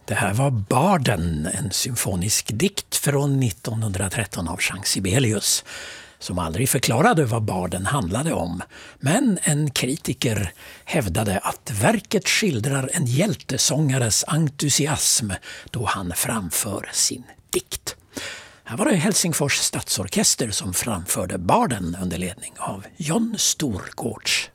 Det här var Barden, en symfonisk dikt från 1913 av Jean Sibelius, som aldrig förklarade vad Barden handlade om. Men en kritiker hävdade att verket skildrar en hjältesångares entusiasm då han framför sin dikt. Här var det Helsingfors stadsorkester som framförde Barden under ledning av John Storgårds.